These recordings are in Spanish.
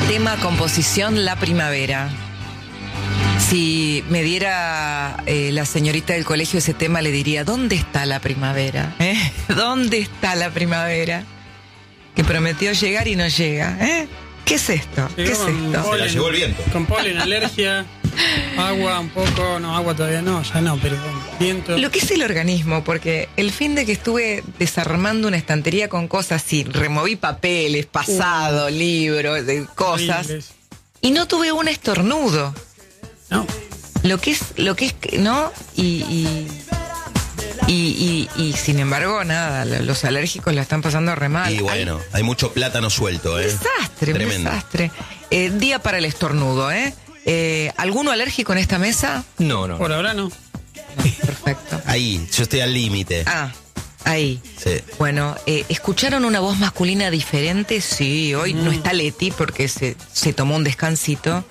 Tema, composición, La Primavera. Si me diera la señorita del colegio ese tema, le diría, ¿dónde está la primavera? ¿Dónde está la primavera? Que prometió llegar y no llega. ¿Qué es esto? ¿Qué es esto? Se la llevó el viento. Con polen, alergia, agua un poco, no, agua todavía no, ya no, pero viento. Lo que es el organismo, porque el fin de que estuve desarmando una estantería con cosas y removí papeles, pasado, libros, cosas, Horribles. y no tuve un estornudo. No. Lo que es, ¿no? Y sin embargo, nada, los alérgicos la están pasando re mal. Y bueno, hay mucho plátano suelto, Desastre, Tremendo. un desastre. Día para el estornudo, ¿Alguno alérgico en esta mesa? No. Por ahora no. Perfecto. Ahí, yo estoy al límite. Ahí. Sí. Bueno, ¿escucharon una voz masculina diferente? Sí, hoy no está Leti porque se tomó un descansito.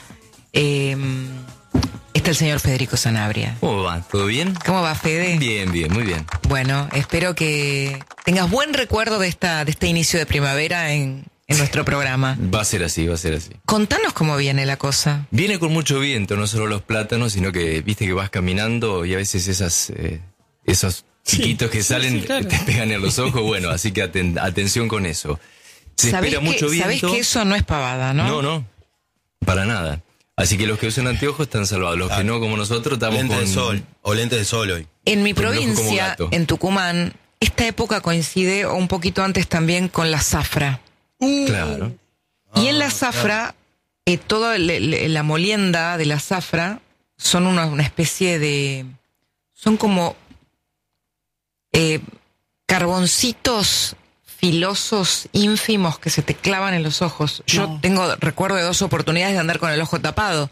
Está el señor Federico Sanabria. ¿Cómo va? ¿Todo bien? ¿Cómo va, Fede? Bien, muy bien. Bueno, espero que tengas buen recuerdo de este inicio de primavera en nuestro programa. Va a ser así. Contanos cómo viene la cosa. Viene con mucho viento, no solo los plátanos, sino que viste que vas caminando y a veces esos chiquitos que salen claro. te pegan en los ojos. Bueno, así que atención con eso. Se espera mucho viento. Sabés que eso no es pavada, ¿no? No, para nada. Así que los que usan anteojos están salvados. Los que no, como nosotros, estamos Lentes con de sol, o lentes de sol hoy. En mi con el ojo como provincia, gato. en Tucumán, esta época coincide, o un poquito antes también, con la zafra. Claro. Y en la zafra, toda la molienda de la zafra son una especie de... Son como carboncitos filosos, ínfimos, que se te clavan en los ojos. Yo tengo recuerdo de 2 oportunidades de andar con el ojo tapado.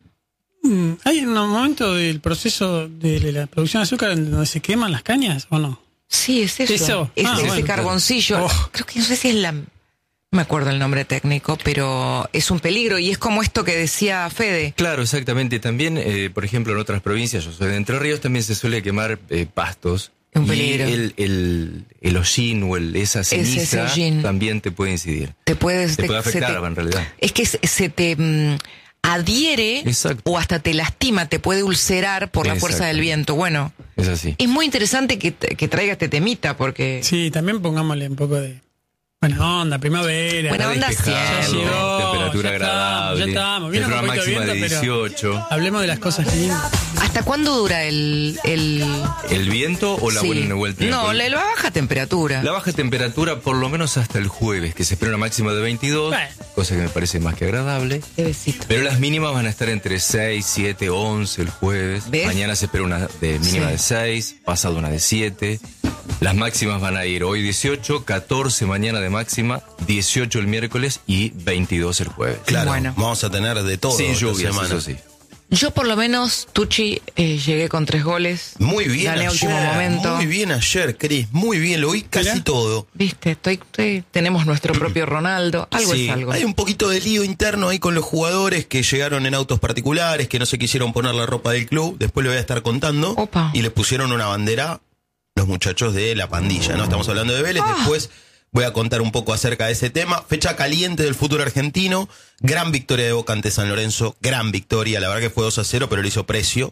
¿Hay un momento del proceso de la producción de azúcar en donde se queman las cañas o no? Sí, es eso. ¿Eso? Es Ah, ese bueno, carboncillo. Oh. Creo que no sé si es no me acuerdo el nombre técnico, pero es un peligro y es como esto que decía Fede. Claro, exactamente. También, por ejemplo, en otras provincias, yo soy de Entre Ríos, también se suele quemar pastos. Un peligro. Y el hollín o esa ceniza hollín. también te puede incidir. Te puede afectar, en realidad. Es que se te adhiere. Exacto. O hasta te lastima, te puede ulcerar por la fuerza del viento. Bueno, es así. es muy interesante que traiga este temita porque... Sí, también pongámosle un poco de buena onda, primavera. Buena onda Despejado, Ya llegó, temperatura ya agradable. Ya estamos. Viene Una un poquito de máxima viento, de pero 18. hablemos de las cosas lindas. ¿Hasta cuándo dura el ¿El viento o la sí. buena vuelta? No, la baja temperatura. La baja temperatura por lo menos hasta el jueves, que se espera una máxima de 22, Bueno. cosa que me parece más que agradable. Bebecito. Pero las mínimas van a estar entre 6, 7, 11 el jueves. ¿Ves? Mañana se espera una de mínima Sí. de 6, pasado una de 7. Las máximas van a ir hoy 18, 14 mañana de máxima, 18 el miércoles y 22 el jueves. Claro, Bueno. vamos a tener de todo Sin esta lluvias, semana. eso sí. Yo por lo menos, Tucci, llegué con 3 goles. Muy bien Gané a ayer, último momento. muy bien ayer, Cris, muy bien, lo oí casi Mirá. todo. Viste, tenemos nuestro propio Ronaldo. Algo Sí, es algo. hay un poquito de lío interno ahí con los jugadores que llegaron en autos particulares, que no se quisieron poner la ropa del club, después lo voy a estar contando. Opa. Y les pusieron una bandera los muchachos de la pandilla, ¿no? Estamos hablando de Vélez, después voy a contar un poco acerca de ese tema. Fecha caliente del fútbol argentino, gran victoria de Boca ante San Lorenzo, gran victoria, la verdad que fue 2-0, pero le hizo precio.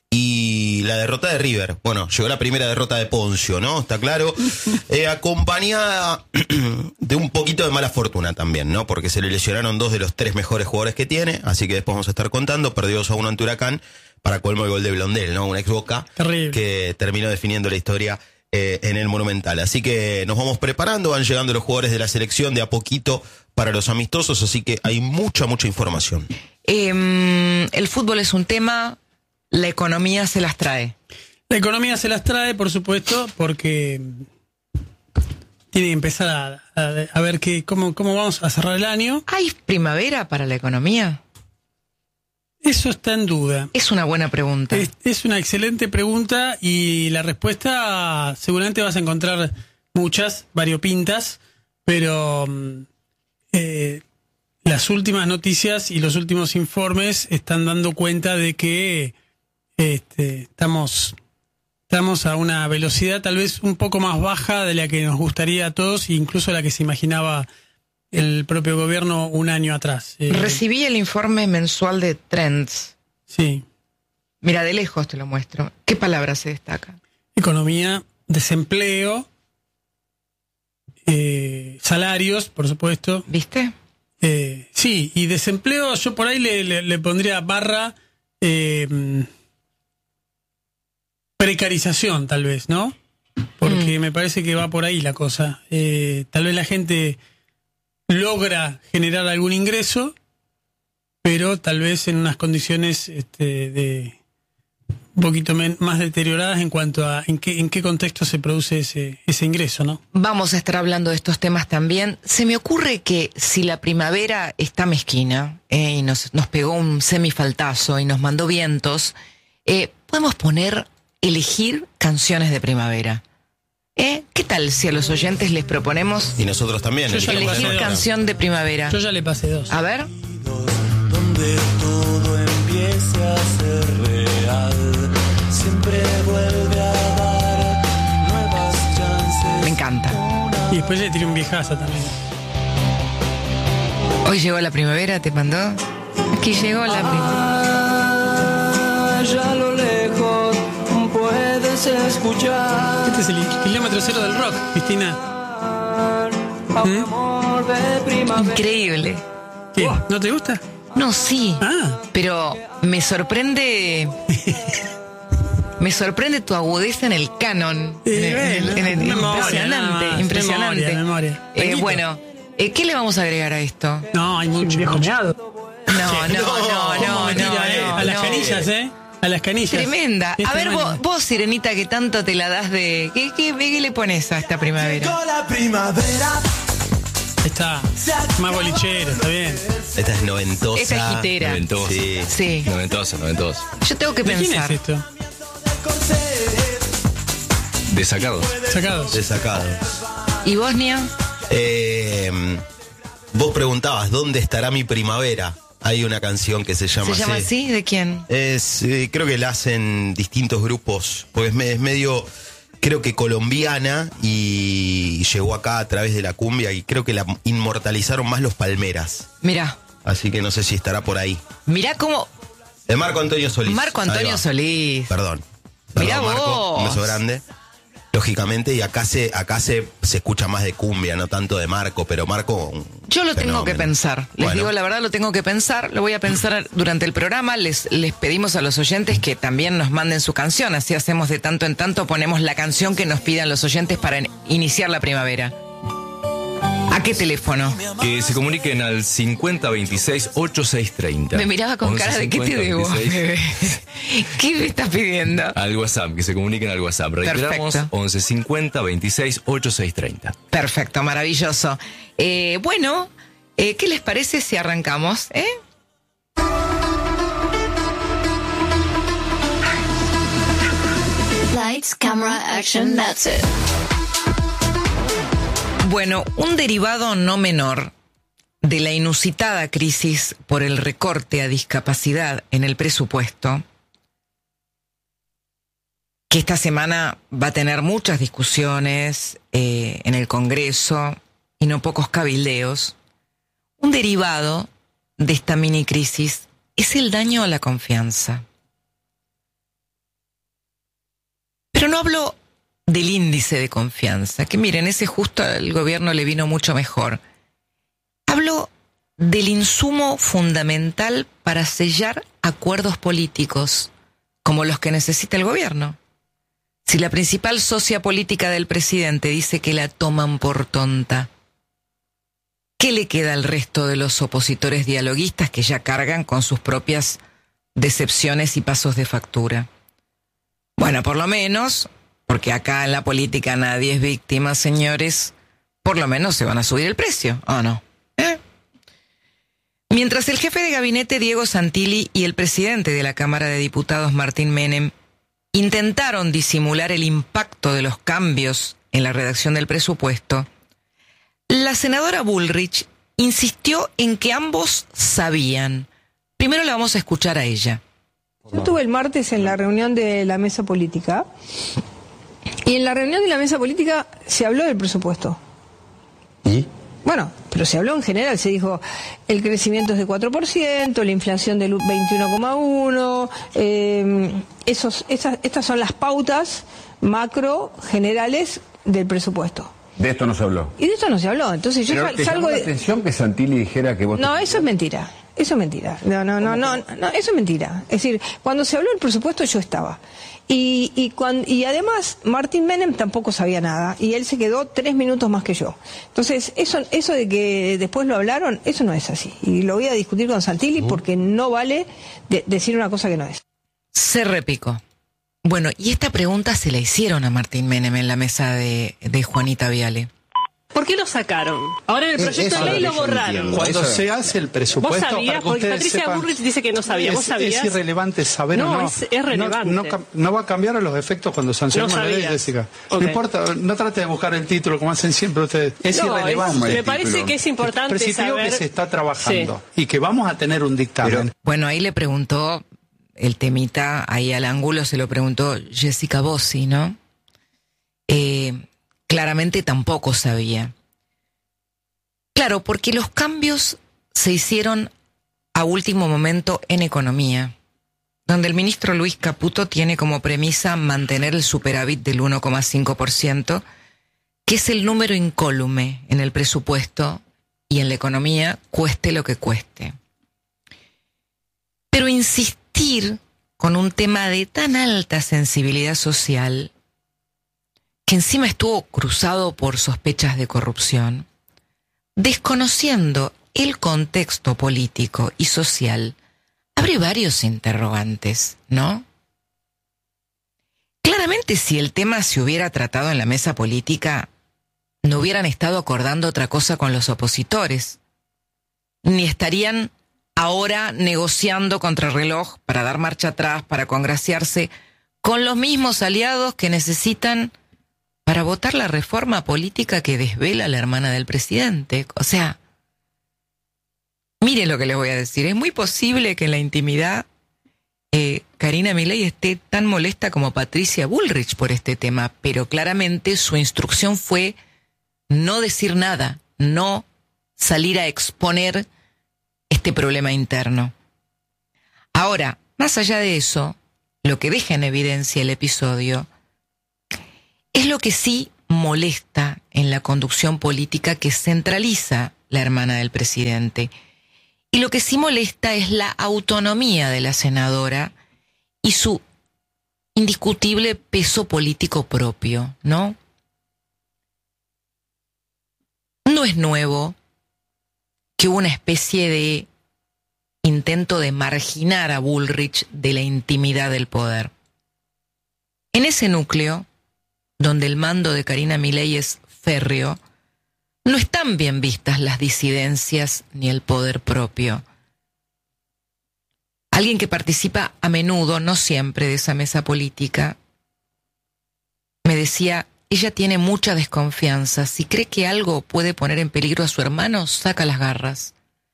Y la derrota de River, bueno, llegó la primera derrota de Poncio, ¿no? Está claro. Acompañada de un poquito de mala fortuna también, ¿no? Porque se le lesionaron 2 de los 3 mejores jugadores que tiene, así que después vamos a estar contando. Perdió 2-1 ante Huracán, para colmo el gol de Blondel, ¿no? Un ex Boca. Terrible. Que terminó definiendo la historia en el Monumental. Así que nos vamos preparando, van llegando los jugadores de la selección de a poquito para los amistosos, así que hay mucha información. El fútbol es un tema, la economía se las trae. La economía se las trae, por supuesto, porque tiene que empezar a ver cómo vamos a cerrar el año. ¿Hay primavera para la economía? Eso está en duda. Es una buena pregunta. Es una excelente pregunta y la respuesta seguramente vas a encontrar muchas, variopintas, pero las últimas noticias y los últimos informes están dando cuenta de que estamos a una velocidad tal vez un poco más baja de la que nos gustaría a todos, e incluso la que se imaginaba el propio gobierno un año atrás. Recibí el informe mensual de Trends. Sí. Mira, de lejos te lo muestro. ¿Qué palabras se destacan? Economía, desempleo, salarios, por supuesto. ¿Viste? Sí, y desempleo yo por ahí le pondría barra precarización, tal vez, ¿no? Porque me parece que va por ahí la cosa. Tal vez la gente logra generar algún ingreso, pero tal vez en unas condiciones de un poquito más deterioradas en cuanto a en qué contexto se produce ese ingreso, ¿no? Vamos a estar hablando de estos temas también. Se me ocurre que si la primavera está mezquina y nos pegó un semifaltazo y nos mandó vientos, podemos elegir canciones de primavera. ¿Qué tal si a los oyentes les proponemos Y nosotros también. elegir canción de primavera? Yo ya le pasé 2. A ver. Donde todo empiece a ser real, siempre vuelve a dar nuevas chances. Me encanta. Y después le tiré un viejazo también. Hoy llegó la primavera, ¿te mandó? Aquí llegó la primavera. Allá a lo lejos puedes escuchar. Este es el kilómetro cero del rock, Cristina. Amor de primavera. Increíble. ¿Qué? ¿No te gusta? No, sí. Ah. Pero me sorprende. Me sorprende tu agudeza en el canon. Impresionante, impresionante. Memoria. Bueno, ¿qué le vamos a agregar a esto? No, hay mucho. No. A las canillas, A las canillas. Tremenda. Es A ver, tremendo. vos, Sirenita, que tanto te la das de... ¿Qué le pones a esta primavera? Llegó la primavera. Está más bolichero, está bien. Esta es noventosa. Esta es hitera. Noventosa. Sí. Sí. Noventosa. Yo tengo que ¿De quién pensar. es esto? Desacados. Sacados. Desacado. ¿Y Bosnia? Vos preguntabas, ¿dónde estará mi primavera? Hay una canción que se llama ¿Se llama así? ¿De quién? Creo que la hacen distintos grupos, porque es medio, creo que colombiana, y llegó acá a través de la cumbia, y creo que la inmortalizaron más los Palmeras. Mirá Así que no sé si estará por ahí. cómo... De Marco Antonio Solís. Marco Ahí Antonio va. Solís. Perdón. Mirá Marco, vos. un beso grande. Lógicamente, y acá se escucha más de cumbia, no tanto de Marco, pero Marco... Yo lo tengo que pensar. Les Bueno. digo la verdad, lo tengo que pensar. Lo voy a pensar durante el programa. Les pedimos a los oyentes que también nos manden su canción. Así hacemos de tanto en tanto, ponemos la canción que nos pidan los oyentes para iniciar la primavera. ¿A qué teléfono? Que se comuniquen al 5026-8630. Me miraba con cara de ¿qué te debo? 115026. ¿Qué me estás pidiendo? Al WhatsApp, que se comuniquen al WhatsApp. Reiteramos, Perfecto. 115026-8630. Perfecto, maravilloso. Bueno, ¿qué les parece si arrancamos? Lights, camera, action, that's it. Bueno, un derivado no menor de la inusitada crisis por el recorte a discapacidad en el presupuesto, que esta semana va a tener muchas discusiones en el Congreso y no pocos cabildeos, un derivado de esta mini crisis es el daño a la confianza. Pero no hablo del índice de confianza, que miren, ese justo al gobierno le vino mucho mejor. Hablo del insumo fundamental para sellar acuerdos políticos, como los que necesita el gobierno. Si la principal socia política del presidente dice que la toman por tonta, ¿qué le queda al resto de los opositores dialoguistas que ya cargan con sus propias decepciones y pasos de factura? Bueno, por lo menos, porque acá en la política nadie es víctima, señores, por lo menos se van a subir el precio, ¿o no? Mientras el jefe de gabinete Diego Santilli y el presidente de la Cámara de Diputados Martín Menem intentaron disimular el impacto de los cambios en la redacción del presupuesto, la senadora Bullrich insistió en que ambos sabían. Primero la vamos a escuchar a ella. Yo estuve el martes en la reunión de la mesa política y en la reunión de la mesa política se habló del presupuesto. ¿Y? Bueno, pero se habló en general, se dijo el crecimiento es de 4%, la inflación del 21,1%, estas son las pautas macro generales del presupuesto. De esto no se habló. Y de esto no se habló, entonces yo ¿Pero te salgo llamó la de... atención que Santilli dijera que vos... No, eso es mentira. Eso es mentira. No, eso es mentira. Es decir, cuando se habló del presupuesto yo estaba. Y además Martín Menem tampoco sabía nada y él se quedó 3 minutos más que yo. Entonces, eso de que después lo hablaron, eso no es así. Y lo voy a discutir con Santilli porque no vale decir una cosa que no es. Se repicó. Bueno, y esta pregunta se la hicieron a Martín Menem en la mesa de Juanita Viale. ¿Por qué lo sacaron? Ahora en el proyecto de ley lo borraron. Cuando se hace el presupuesto, ¿Vos sabías? Porque Patricia Bullrich dice que no sabía. ¿Vos sabías? Es irrelevante saber o no. Es relevante. No va a cambiar a los efectos cuando sancionamos la ley, Jessica. Okay. No importa, no trate de buscar el título como hacen siempre ustedes. Es irrelevante. Me parece que es importante saber que se está trabajando y que vamos a tener un dictamen. Bueno, ahí le preguntó el temita, ahí al ángulo se lo preguntó Jessica Bossi, ¿no? Claramente tampoco sabía. Claro, porque los cambios se hicieron a último momento en economía, donde el ministro Luis Caputo tiene como premisa mantener el superávit del 1,5%, que es el número incólume en el presupuesto y en la economía, cueste lo que cueste. Pero insistir con un tema de tan alta sensibilidad social, que encima estuvo cruzado por sospechas de corrupción, desconociendo el contexto político y social, abre varios interrogantes, ¿no? Claramente, si el tema se hubiera tratado en la mesa política, no hubieran estado acordando otra cosa con los opositores, ni estarían ahora negociando contrarreloj para dar marcha atrás, para congraciarse con los mismos aliados que necesitan para votar la reforma política que desvela a la hermana del presidente. O sea, mire lo que les voy a decir. Es muy posible que en la intimidad Karina Milei esté tan molesta como Patricia Bullrich por este tema, pero claramente su instrucción fue no decir nada, no salir a exponer este problema interno. Ahora, más allá de eso, lo que deja en evidencia el episodio es lo que sí molesta en la conducción política que centraliza la hermana del presidente. Y lo que sí molesta es la autonomía de la senadora y su indiscutible peso político propio, ¿no? No es nuevo que hubo una especie de intento de marginar a Bullrich de la intimidad del poder. En ese núcleo, donde el mando de Karina Milei es férreo, no están bien vistas las disidencias ni el poder propio. Alguien que participa a menudo, no siempre, de esa mesa política, me decía, ella tiene mucha desconfianza. Si cree que algo puede poner en peligro a su hermano, saca las garras.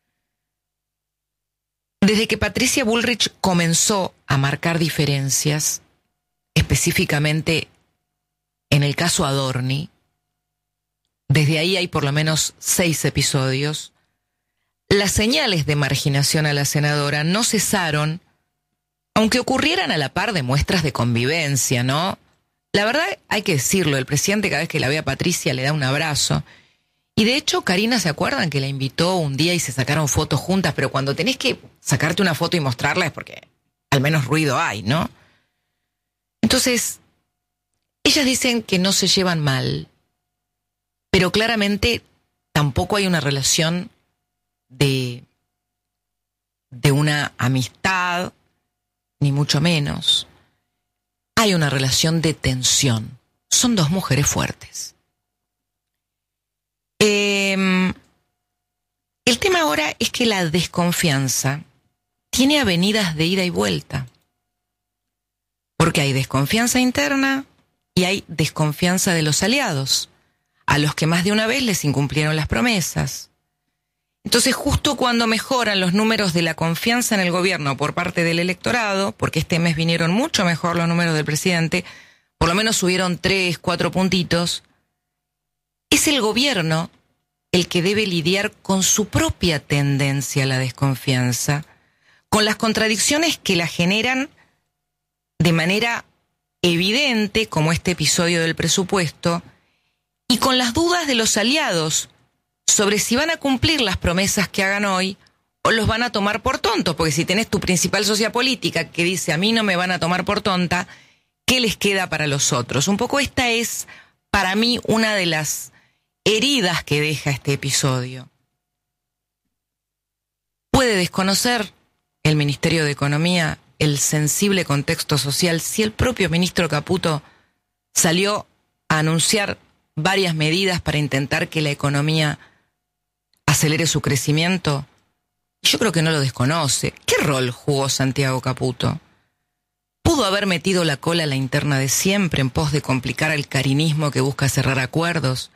Desde que Patricia Bullrich comenzó a marcar diferencias, específicamente en el caso Adorni, desde ahí hay por lo menos 6 episodios, las señales de marginación a la senadora no cesaron, aunque ocurrieran a la par de muestras de convivencia, ¿no? La verdad, hay que decirlo, el presidente cada vez que la ve a Patricia le da un abrazo. Y de hecho, Karina, ¿se acuerdan que la invitó un día y se sacaron fotos juntas? Pero cuando tenés que sacarte una foto y mostrarla es porque al menos ruido hay, ¿no? Entonces, ellas dicen que no se llevan mal, pero claramente tampoco hay una relación de una amistad, ni mucho menos. Hay una relación de tensión. Son 2 mujeres fuertes. El tema ahora es que la desconfianza tiene avenidas de ida y vuelta. Porque hay desconfianza interna y hay desconfianza de los aliados, a los que más de una vez les incumplieron las promesas. Entonces, justo cuando mejoran los números de la confianza en el gobierno por parte del electorado, porque este mes vinieron mucho mejor los números del presidente, por lo menos subieron 3, 4 puntitos, es el gobierno el que debe lidiar con su propia tendencia a la desconfianza, con las contradicciones que la generan de manera evidente, como este episodio del presupuesto, y con las dudas de los aliados sobre si van a cumplir las promesas que hagan hoy o los van a tomar por tontos, porque si tenés tu principal socia política que dice a mí no me van a tomar por tonta, ¿qué les queda para los otros? Un poco esta es, para mí, una de las heridas que deja este episodio. ¿Puede desconocer el Ministerio de Economía el sensible contexto social si el propio ministro Caputo salió a anunciar varias medidas para intentar que la economía acelere su crecimiento? Yo creo que no lo desconoce. ¿Qué rol jugó Santiago Caputo? ¿Pudo haber metido la cola a la interna de siempre en pos de complicar al carinismo que busca cerrar acuerdos?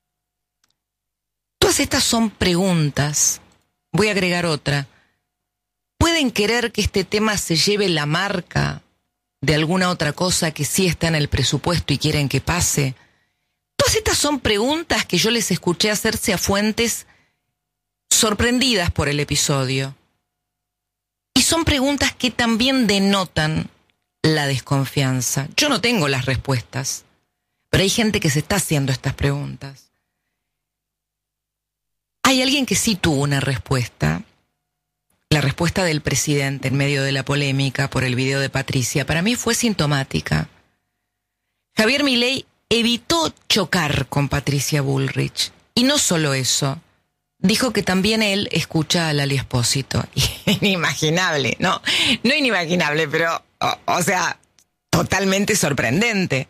Todas estas son preguntas. Voy a agregar otra. ¿Pueden querer que este tema se lleve la marca de alguna otra cosa que sí está en el presupuesto y quieren que pase? Todas estas son preguntas que yo les escuché hacerse a fuentes sorprendidas por el episodio. Y son preguntas que también denotan la desconfianza. Yo no tengo las respuestas, pero hay gente que se está haciendo estas preguntas. Hay alguien que sí tuvo una respuesta. La respuesta del presidente en medio de la polémica por el video de Patricia, para mí fue sintomática. Javier Milei evitó chocar con Patricia Bullrich. Y no solo eso, dijo que también él escucha a Lali Espósito. Inimaginable, no inimaginable, pero, o sea, totalmente sorprendente.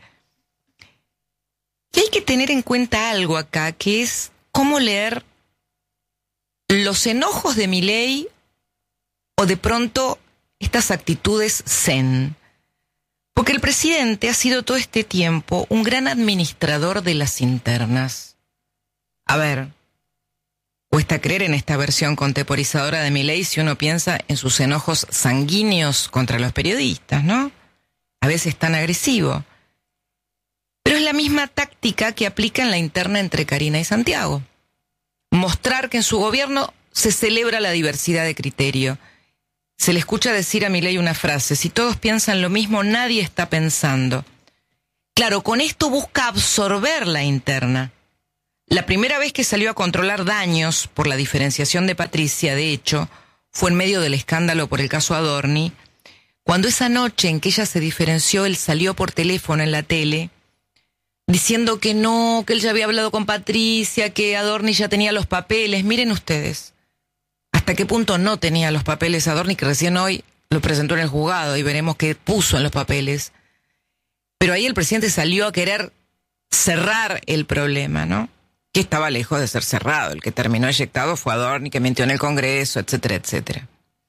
Y hay que tener en cuenta algo acá, que es cómo leer los enojos de Milei o de pronto estas actitudes zen. Porque el presidente ha sido todo este tiempo un gran administrador de las internas. A ver, cuesta creer en esta versión contemporizadora de Milei si uno piensa en sus enojos sanguíneos contra los periodistas, ¿no? A veces tan agresivo. Pero es la misma táctica que aplica en la interna entre Karina y Santiago. Mostrar que en su gobierno se celebra la diversidad de criterio. Se le escucha decir a Milei una frase: si todos piensan lo mismo, nadie está pensando. Claro, con esto busca absorber la interna. La primera vez que salió a controlar daños por la diferenciación de Patricia, de hecho, fue en medio del escándalo por el caso Adorni, cuando esa noche en que ella se diferenció, él salió por teléfono en la tele, diciendo que no, que él ya había hablado con Patricia, que Adorni ya tenía los papeles. Miren ustedes hasta qué punto no tenía los papeles Adorni, que recién hoy lo presentó en el juzgado y veremos qué puso en los papeles. Pero ahí el presidente salió a querer cerrar el problema, ¿no? Que estaba lejos de ser cerrado. El que terminó eyectado fue Adorni, que mintió en el Congreso, etcétera, etcétera.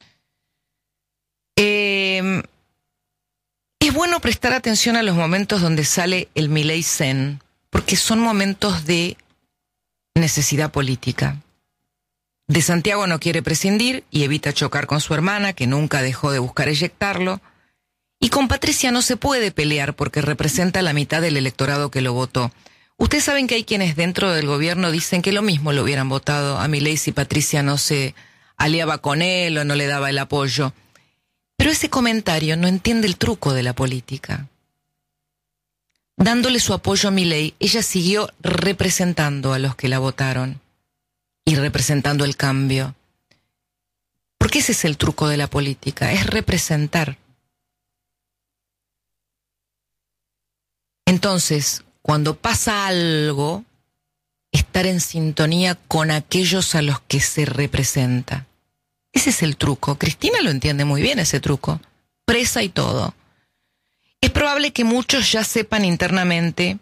Es bueno prestar atención a los momentos donde sale el Milei Zen, porque son momentos de necesidad política. De Santiago no quiere prescindir y evita chocar con su hermana, que nunca dejó de buscar eyectarlo. Y con Patricia no se puede pelear porque representa la mitad del electorado que lo votó. Ustedes saben que hay quienes dentro del gobierno dicen que lo mismo lo hubieran votado a Milei si Patricia no se aliaba con él o no le daba el apoyo. Pero ese comentario no entiende el truco de la política. Dándole su apoyo a Milei, ella siguió representando a los que la votaron y representando el cambio. Porque ese es el truco de la política, es representar. Entonces, cuando pasa algo, estar en sintonía con aquellos a los que se representa. Ese es el truco. Cristina lo entiende muy bien, ese truco. Presa y todo. Es probable que muchos ya sepan internamente,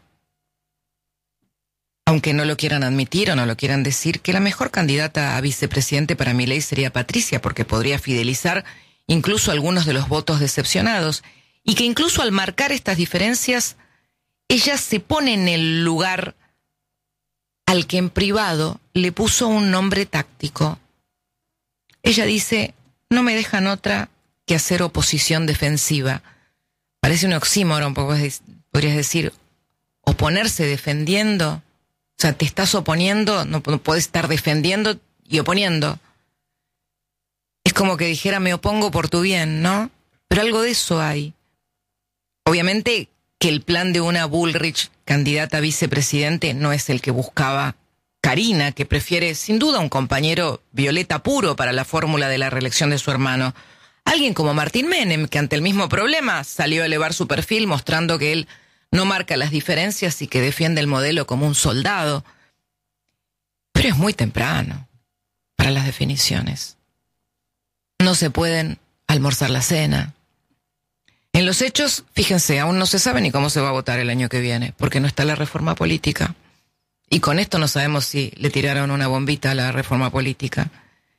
aunque no lo quieran admitir o no lo quieran decir, que la mejor candidata a vicepresidente para Milei sería Patricia, porque podría fidelizar incluso algunos de los votos decepcionados, y que incluso al marcar estas diferencias, ella se pone en el lugar al que en privado le puso un nombre táctico. Ella dice: no me dejan otra que hacer oposición defensiva. Parece un oxímoron, podrías decir, oponerse defendiendo. sea, te estás oponiendo, no podés estar defendiendo y oponiendo. Es como que dijera, me opongo por tu bien, ¿no? Pero algo de eso hay. Obviamente que el plan de una Bullrich candidata a vicepresidente no es el que buscaba Karina, que prefiere sin duda un compañero violeta puro para la fórmula de la reelección de su hermano. Alguien como Martín Menem, que ante el mismo problema salió a elevar su perfil mostrando que él no marca las diferencias y que defiende el modelo como un soldado. Pero es muy temprano para las definiciones. No se pueden almorzar la cena. En los hechos, fíjense, aún no se sabe ni cómo se va a votar el año que viene, porque no está la reforma política. Y con esto no sabemos si le tiraron una bombita a la reforma política.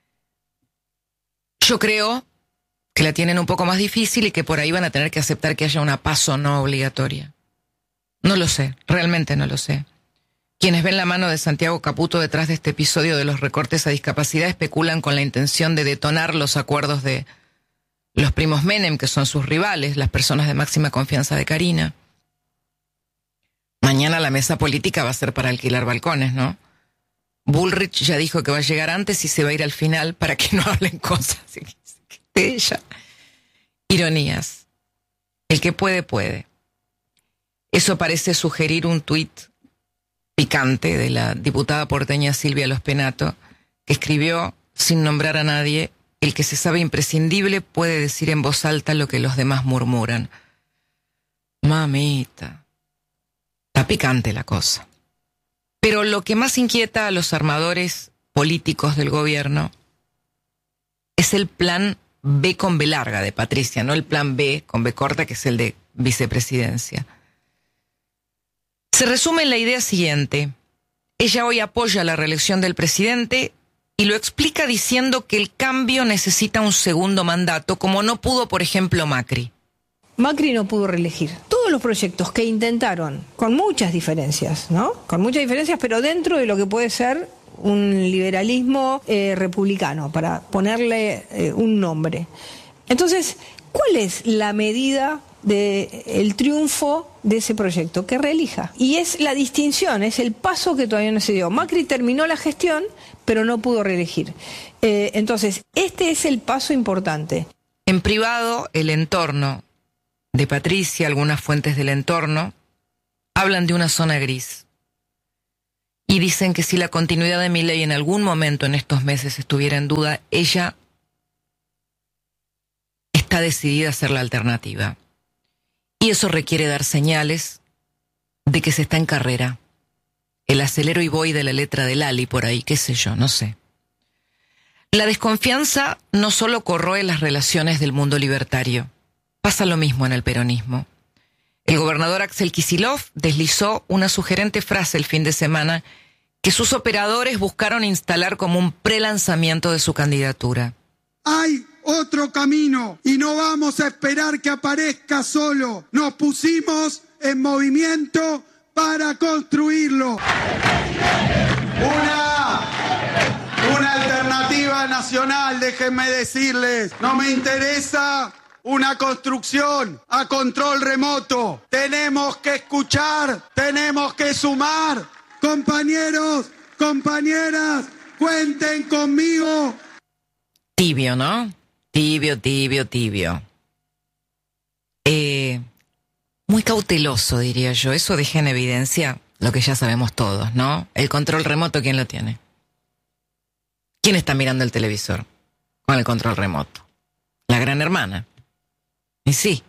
Yo creo que la tienen un poco más difícil y que por ahí van a tener que aceptar que haya una PASO no obligatoria. No lo sé, realmente no lo sé. Quienes ven la mano de Santiago Caputo detrás de este episodio de los recortes a discapacidad especulan con la intención de detonar los acuerdos de los primos Menem, que son sus rivales, las personas de máxima confianza de Karina. Mañana la mesa política va a ser para alquilar balcones, ¿no? Bullrich ya dijo que va a llegar antes y se va a ir al final para que no hablen cosas de ella. Ironías. El que puede, puede. Eso parece sugerir un tuit picante de la diputada porteña Silvia Los Penato, que escribió, sin nombrar a nadie, el que se sabe imprescindible puede decir en voz alta lo que los demás murmuran. Mamita. Está picante la cosa. Pero lo que más inquieta a los armadores políticos del gobierno es el plan B con B larga de Patricia, no el plan B con B corta, que es el de vicepresidencia. Se resume en la idea siguiente. Ella hoy apoya la reelección del presidente y lo explica diciendo que el cambio necesita un segundo mandato, como no pudo, por ejemplo, Macri. Macri no pudo reelegir. Todos los proyectos que intentaron, con muchas diferencias, ¿no? Con muchas diferencias, pero dentro de lo que puede ser un liberalismo republicano, para ponerle un nombre. Entonces, ¿cuál es la medida del triunfo de ese proyecto? Que reelija. Y es la distinción, es el paso que todavía no se dio. Macri terminó la gestión, pero no pudo reelegir. Entonces, este es el paso importante. En privado, el entorno de Patricia, algunas fuentes del entorno, hablan de una zona gris. Y dicen que si la continuidad de Milei en algún momento en estos meses estuviera en duda, ella está decidida a ser la alternativa. Y eso requiere dar señales de que se está en carrera. El acelero y voy de la letra del Ali por ahí, qué sé yo, no sé. La desconfianza no solo corroe las relaciones del mundo libertario. Pasa lo mismo en el peronismo. El gobernador Axel Kicillof deslizó una sugerente frase el fin de semana que sus operadores buscaron instalar como un prelanzamiento de su candidatura. Hay otro camino y no vamos a esperar que aparezca solo. Nos pusimos en movimiento para construirlo. Una alternativa nacional, déjenme decirles. No me interesa una construcción a control remoto. Tenemos que escuchar, tenemos que sumar. Compañeros, compañeras, cuenten conmigo. Tibio, ¿no? Tibio. Muy cauteloso, diría yo. Eso deja en evidencia lo que ya sabemos todos, ¿no? El control remoto, ¿quién lo tiene? ¿Quién está mirando el televisor con el control remoto? La gran hermana. Y sí.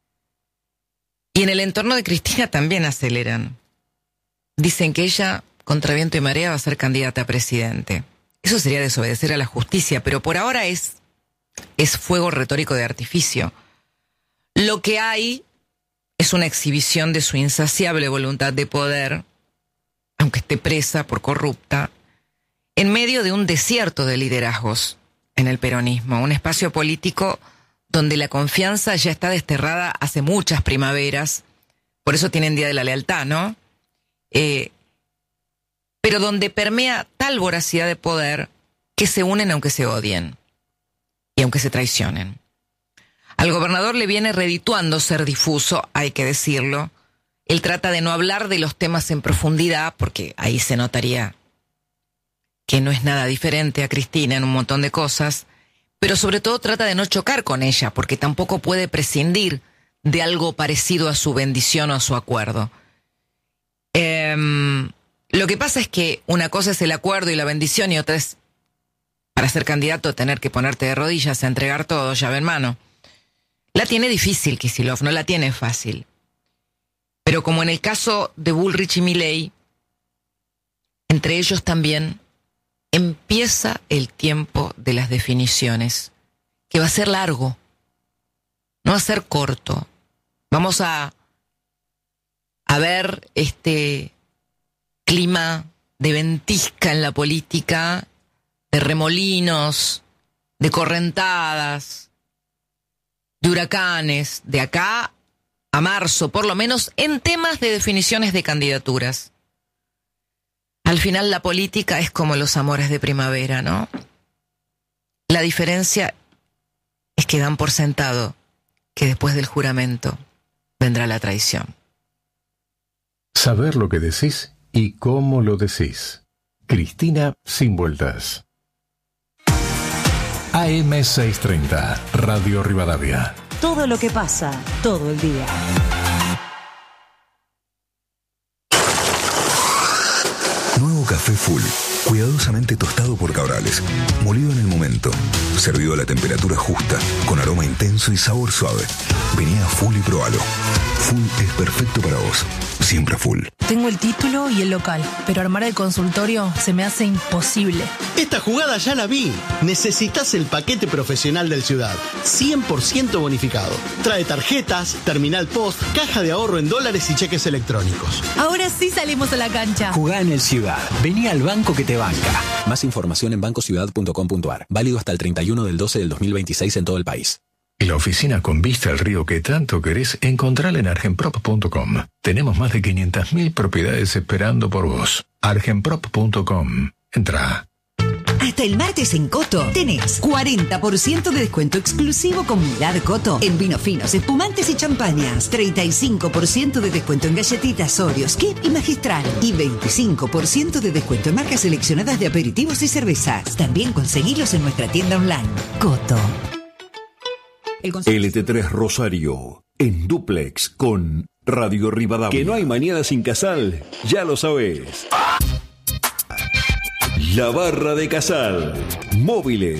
Y en el entorno de Cristina también aceleran. Dicen que ella, contra viento y marea, va a ser candidata a presidente. Eso sería desobedecer a la justicia, pero por ahora es fuego retórico de artificio. Lo que hay es una exhibición de su insaciable voluntad de poder, aunque esté presa por corrupta, en medio de un desierto de liderazgos en el peronismo, un espacio político donde la confianza ya está desterrada hace muchas primaveras, por eso tienen Día de la Lealtad, ¿no? Pero donde permea tal voracidad de poder que se unen aunque se odien y aunque se traicionen. Al gobernador le viene redituando ser difuso, hay que decirlo, Él trata de no hablar de los temas en profundidad, porque ahí se notaría que no es nada diferente a Cristina en un montón de cosas, pero sobre todo trata de no chocar con ella, porque tampoco puede prescindir de algo parecido a su bendición o a su acuerdo. Lo que pasa es que una cosa es el acuerdo y la bendición y otra es, para ser candidato, tener que ponerte de rodillas a entregar todo, llave en mano. La tiene difícil Kicillof, no la tiene fácil. Pero como en el caso de Bullrich y Milei, entre ellos también empieza el tiempo de las definiciones, que va a ser largo, no va a ser corto. Vamos a ver este clima de ventisca en la política, de remolinos, de correntadas, de huracanes, de acá a marzo, por lo menos en temas de definiciones de candidaturas. Al final la política es como los amores de primavera, ¿no? La diferencia es que dan por sentado que después del juramento vendrá la traición. Saber lo que decís y cómo lo decís. Cristina sin vueltas. AM630, Radio Rivadavia. Todo lo que pasa, todo el día. Nuevo café Full, cuidadosamente tostado por Cabrales, molido en el momento, servido a la temperatura justa, con aroma intenso y sabor suave. Vení a Full y probalo. Full es perfecto para vos, siempre Full. Tengo el título y el local, pero armar el consultorio se me hace imposible. Esta jugada ya la vi. Necesitas el paquete profesional del Ciudad, 100% bonificado. Trae tarjetas, terminal post, caja de ahorro en dólares y cheques electrónicos. Ahora sí salimos a la cancha. Jugá en el Ciudad. Vení al banco que te banca. Más información en bancociudad.com.ar. Válido hasta el 31 del 12 del 2026 en todo el país. La oficina con vista al río que tanto querés, encontrala en argenprop.com. Tenemos más de 500.000 propiedades esperando por vos. argenprop.com. Entrá. Hasta el martes en Coto tenés 40% de descuento exclusivo con Mirar Coto en vinos finos, espumantes y champañas, 35% de descuento en galletitas Oreos, Kip y Magistral y 25% de descuento en marcas seleccionadas de aperitivos y cervezas. También conseguilos en nuestra tienda online. Coto. LT3 Rosario, en dúplex con Radio Rivadavia. Que no hay mañana sin Casal, ya lo sabes. La Barra de Casal, móviles,